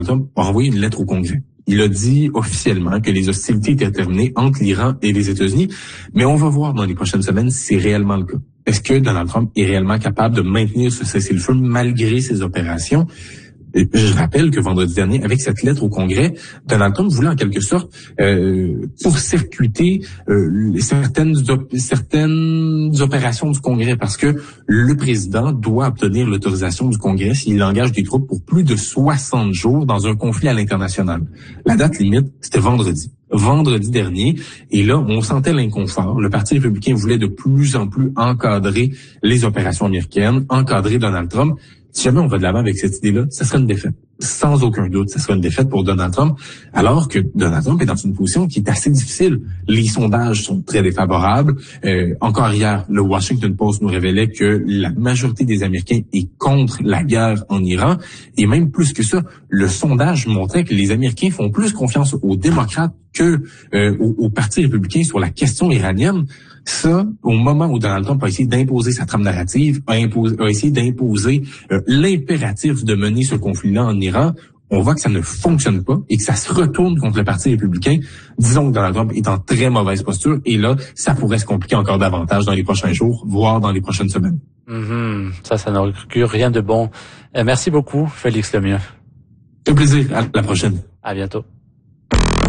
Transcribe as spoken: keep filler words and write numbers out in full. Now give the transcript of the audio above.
Trump a envoyé une lettre au Congrès. Il a dit officiellement que les hostilités étaient terminées entre l'Iran et les États-Unis, mais on va voir dans les prochaines semaines si c'est réellement le cas. Est-ce que Donald Trump est réellement capable de maintenir ce cessez-le-feu malgré ses opérations? Je rappelle que vendredi dernier, avec cette lettre au Congrès, Donald Trump voulait en quelque sorte euh, court-circuiter euh, certaines op- certaines opérations du Congrès parce que le président doit obtenir l'autorisation du Congrès s'il engage des troupes pour plus de soixante jours dans un conflit à l'international. La date limite, c'était vendredi. Vendredi dernier, et là, on sentait l'inconfort. Le Parti républicain voulait de plus en plus encadrer les opérations américaines, encadrer Donald Trump. Si jamais on va de l'avant avec cette idée-là, ça sera une défaite. Sans aucun doute, ça sera une défaite pour Donald Trump, alors que Donald Trump est dans une position qui est assez difficile. Les sondages sont très défavorables. Euh, encore hier, le Washington Post nous révélait que la majorité des Américains est contre la guerre en Iran. Et même plus que ça, le sondage montrait que les Américains font plus confiance aux démocrates que euh, au, au Parti républicain sur la question iranienne. Ça, au moment où Donald Trump a essayé d'imposer sa trame narrative, a, imposé, a essayé d'imposer euh, l'impératif de mener ce conflit-là en Iran, on voit que ça ne fonctionne pas et que ça se retourne contre le Parti républicain. Disons que Donald Trump est en très mauvaise posture et là, ça pourrait se compliquer encore davantage dans les prochains jours, voire dans les prochaines semaines. Mm-hmm. Ça, ça n'augure rien de bon. Euh, merci beaucoup, Félix Lemieux. C'est un plaisir. À la prochaine. À bientôt.